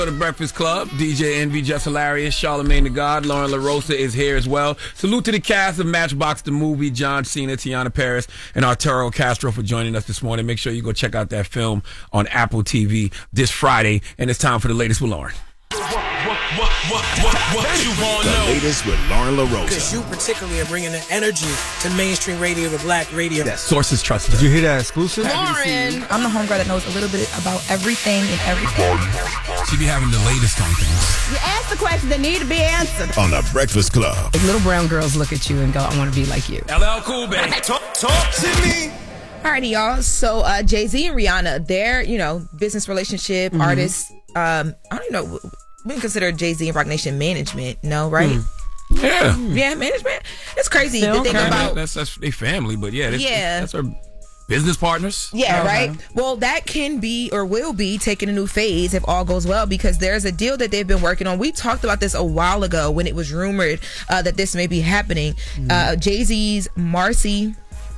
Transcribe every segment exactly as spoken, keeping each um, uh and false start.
The Breakfast Club, D J Envy, Just Hilarious, Charlamagne the God, Lauren LaRosa is here as well. Salute to the cast of Matchbox the Movie, John Cena, Tiana Paris, and Arturo Castro for joining us this morning. Make sure you go check out that film on Apple T V this Friday, and it's time for the latest with Lauren. What, what, what, what, what you want to know? The latest with Lauren LaRosa. Because you particularly are bringing the energy to mainstream radio, the black radio. That sources trusted. Did you hear that exclusive? Lauren. I'm the homegirl that knows a little bit about everything and everything. She be having the latest on things. You ask the questions that need to be answered. On The Breakfast Club. Like little brown girls look at you and go, I want to be like you. L L Cool, baby. Talk, talk to me. Alrighty, y'all. So uh, Jay-Z and Rihanna, their, you know, business relationship, mm-hmm. artists. Um, I don't even know. We can consider Jay-Z and Roc Nation management, no, right? Mm. Yeah. Yeah, management. It's crazy Still, to think okay. about. That's that's their family, but yeah, that's, yeah. that's our business partners. Yeah, okay. right? Well, that can be or will be taking a new phase if all goes well, because there's a deal that they've been working on. We talked about this a while ago when it was rumored uh, that this may be happening. Mm. Uh, Jay-Z's Marcy...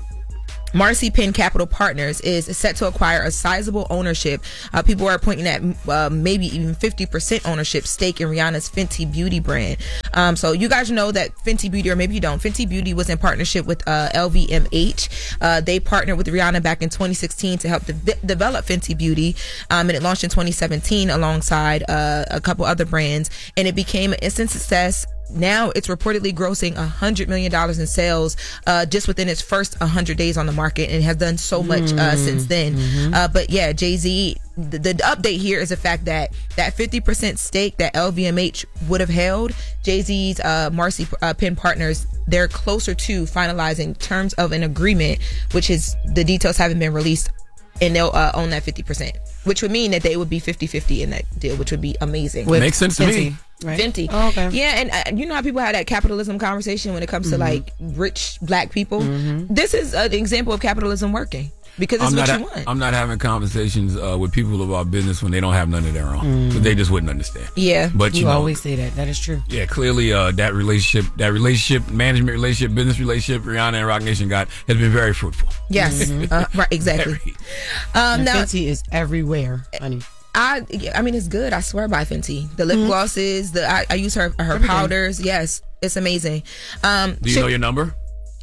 Marcy Penn Capital Partners is set to acquire a sizable ownership. Uh, people are pointing at uh, maybe even fifty percent ownership stake in Rihanna's Fenty Beauty brand. Um, so you guys know that Fenty Beauty, or maybe you don't, Fenty Beauty was in partnership with uh, L V M H. Uh, they partnered with Rihanna back in twenty sixteen to help de- develop Fenty Beauty. Um, and it launched in twenty seventeen alongside uh, a couple other brands. And it became an instant success. Now it's reportedly grossing one hundred million dollars in sales uh, just within its first one hundred days on the market, and has done so much uh, since then. Mm-hmm. Uh, but yeah, Jay-Z, the, the update here is the fact that that fifty percent stake that L V M H would have held, Jay-Z's uh, Marcy uh, Penn Partners, they're closer to finalizing terms of an agreement, which is the details haven't been released, and they'll uh, own that fifty percent, which would mean that they would be fifty-fifty in that deal, which would be amazing. With Makes sense to Fenty. me. Right? Fenty. Oh, okay. Yeah, and uh, you know how people have that capitalism conversation when it comes mm-hmm. to like rich black people? Mm-hmm. This is an example of capitalism working. Because it's I'm what not you ha- want. I'm not having conversations uh, with people about business when they don't have none of their own. Mm. So they just wouldn't understand. Yeah. But you, you know, always say that. That is true. Yeah, clearly uh, that relationship, that relationship, management relationship, business relationship Rihanna and Roc Nation got has been very fruitful. Yes. Mm-hmm. uh, right, exactly. Very. Um, and now, Fenty is everywhere, honey. I I mean, it's good. I swear by Fenty. The lip mm-hmm. glosses, the I, I use her her Everything. powders. Yes, it's amazing. Um, Do you she, know your number?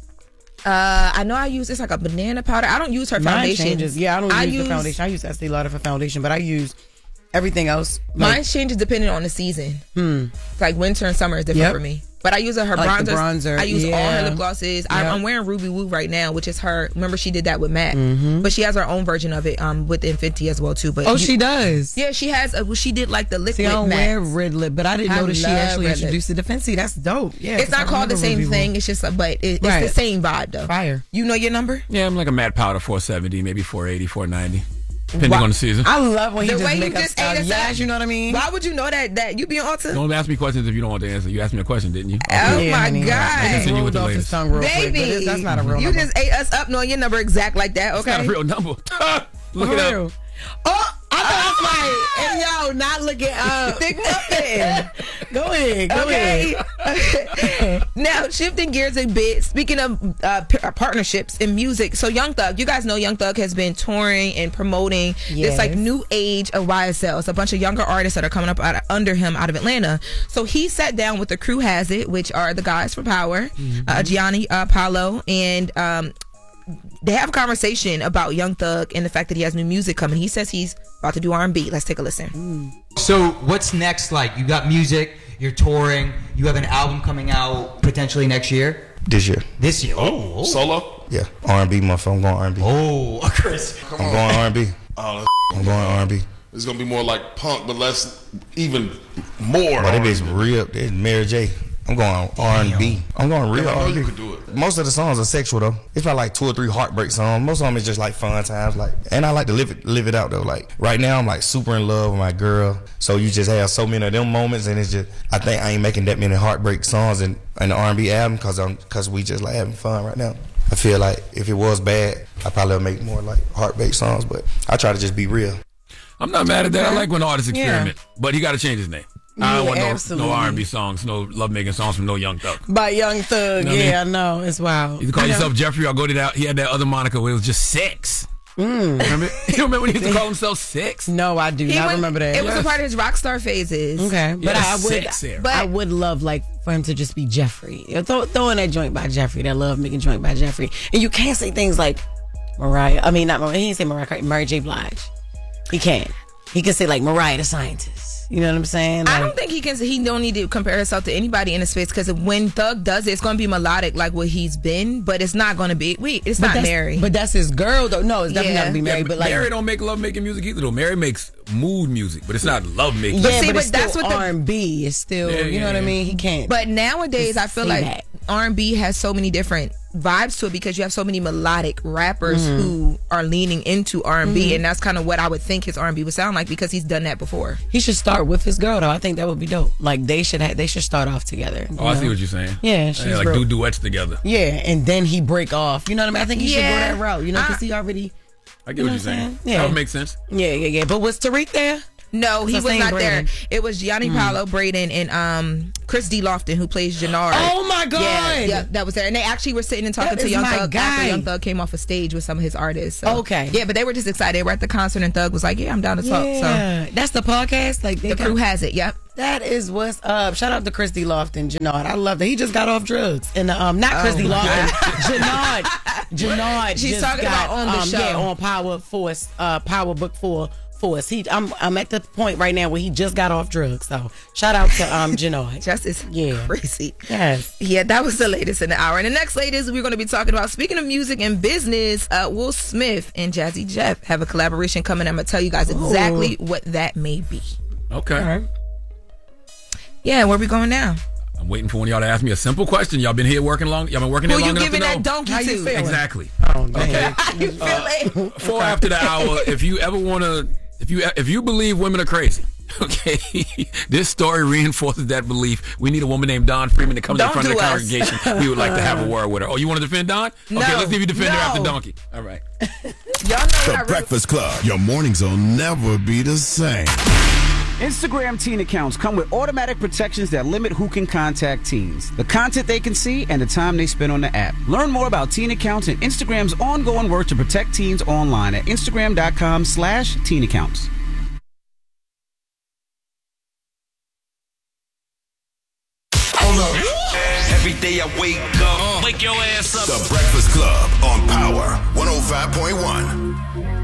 Uh, I know I use, it's like a banana powder. I don't use her Mine foundation. Changes. Yeah, I don't I use, use the foundation. I use Estee Lauder for foundation, but I use everything else. Mine like, changes depending on the season. Hmm. It's like winter and summer is different yep. for me. But I use her, her I like bronzers. bronzer. I use yeah. all her lip glosses. Yep. I'm, I'm wearing Ruby Woo right now, which is her. Remember, she did that with MAC, mm-hmm. but she has her own version of it um within Fenty as well too. But oh, you, she does. Yeah, she has. A, well, she did like the liquid. See, I don't matte. wear red lip, but I didn't I know that she actually red introduced it to Fenty. That's dope. Yeah, it's not I called the same Ruby thing. Woo. It's just, but it, it's right. the same vibe though. Fire. You know your number? Yeah, I'm like a matte powder four seventy, maybe four eighty, four ninety. Depending Why? on the season. I love when he The just way make you up just stuff. ate us Yes, up. you know what I mean? Why would you know that? That you be on Ulta? Don't ask me questions if you don't want the answer. You asked me a question, didn't you? Oh Okay. my honey. God. Continue with the Rolled off his latest. tongue real Baby, quick, but it- that's not a real you number. just ate us up knowing your number exact like that, It's okay? not a real number. Look For it up. real. Oh, I thought that's right. And yo, not looking up. Thick muffin. Go ahead. Go Okay. ahead. Now, shifting gears a bit, speaking of uh, p- partnerships in music, so Young Thug, you guys know Young Thug has been touring and promoting Yes. this like new age of Y S L. It's a bunch of younger artists that are coming up out of, under him out of Atlanta. So he sat down with the Crew Has It, which are the guys for Power, mm-hmm. uh, Gianni uh, Paolo, and um, they have a conversation about Young Thug and the fact that he has new music coming. He says he's about to do R and B. Let's take a listen. So what's next? Like, you got music, you're touring, you have an album coming out potentially next year? This year. This year? Oh, oh. Solo? Yeah, R and B, motherfucker. I'm going R and B. Oh, Chris. Come I'm on. going R and B. Oh, I'm going R and B. it's going to be more like punk, but less, even more. But they be real. It's Mary J. I'm going R and B. I'm going real I know R and B. you could do it. Most of the songs are sexual though. It's probably like two or three heartbreak songs. Most of them is just like fun times. Like, and I like to live it, live it out though. Like right now, I'm like super in love with my girl. So you just have so many of them moments, and it's just I think I ain't making that many heartbreak songs in, in the R and B album because I'm because we just like having fun right now. I feel like if it was bad, I probably would make more like heartbreak songs. But I try to just be real. I'm not mad at that. I like when artists experiment, yeah. but he got to change his name. I don't Yeah, want no, no R and B songs, no love-making songs from no Young Thug. By Young Thug, You know what I yeah, I mean? know. It's wild. You can call I know. yourself Jeffrey or go to that. He had that other moniker where it was just sex. Mm. Remember? You don't remember when he used to call himself Six? No, I do He not went- remember that. It was a part of his rock star phases. Okay, but Yeah, I would, Six era. I would love like for him to just be Jeffrey. You know, throw, throw in that joint by Jeffrey. That love making joint by Jeffrey. And you can't say things like Mariah. I mean, not Mariah. He didn't say Mariah. Mary J. Blige. He can't. He can say like Mariah the Scientist. You know what I'm saying? I Like, don't think he can. He don't need to compare himself to anybody in the space because when Thug does it, it's going to be melodic like what he's been, but it's not going to be. Wait, it's but not that's- Mary. But that's his girl though. No, it's definitely Yeah. not gonna be Mary. Yeah, but like Mary don't make love making music either though. Mary makes mood music, but it's not love making. yeah, see, but, but it's that's still what the- R and B. It's still, Yeah, you know yeah, what I yeah. mean? He can't. But nowadays, Just I feel say like that. R and B has so many different vibes to it because you have so many melodic rappers Mm-hmm. who are leaning into R and B, and that's kind of what I would think his R and B would sound like because he's done that before. he should start with his girl though. I think that would be dope. Like they should ha- they should start off together. Oh, you I know? see what you're saying. Yeah, she's like real- do duets together. Yeah, and then he break off. You know what I mean? I think he Yeah. should go that route. You know, because I- he already. I get You know what you're what I'm saying. saying? Yeah. That would make sense. Yeah, yeah, yeah. But was Tariq there? No, he So was same not Braden. there. It was Gianni Paolo, Braden, and um, Chris D. Lofton who plays Jannard. Oh my God! Yeah, yeah, that was there, and they actually were sitting and talking That to is Young my Thug guy. after Young Thug came off a stage with some of his artists. So. Okay. Yeah, but they were just excited. They were at the concert, and Thug was like, "Yeah, I'm down to talk." So Yeah, that's the podcast. Like they the got- crew has it. Yep. That is what's up. Shout out to Christy Lofton, Jannard. I love that. He just got off drugs. And um not Oh Christy my Lofton. Jannard. Jannard. She's just talking got, about on the um, show. Yeah, on Power Force, uh Power Book Four Force. He I'm I'm at the point right now where he just got off drugs. So shout out to um Jannard. Justice, Yeah. crazy. Yes. Yeah, that was the latest in the hour. And the next latest we're going to be talking about, speaking of music and business, uh, Will Smith and Jazzy Jeff have a collaboration coming. I'm going to tell you guys exactly what that may be. Okay. All right. Yeah, where we going now? I'm waiting for one of y'all to ask me a simple question. Y'all been here working long. Y'all been working Who here you long enough to giving know. that donkey How you to? feeling? Exactly. Oh, man. How you feeling? Four after the hour. If you ever want to, if you if you believe women are crazy, okay, this story reinforces that belief. We need a woman named Dawn Freeman to come Don't in front of the do us. congregation. We would like to have a word with her. Oh, you want to defend Dawn? No. Okay, let's see if you defend her No. after Donkey. All right. Y'all know The I really- Breakfast Club. Your mornings will never be the same. Instagram teen accounts come with automatic protections that limit who can contact teens, the content they can see, and the time they spend on the app. Learn more about teen accounts and Instagram's ongoing work to protect teens online at Instagram.com slash teen accounts. Hold up. Every day I wake up, wake your ass up. The Breakfast Club on Power one oh five point one.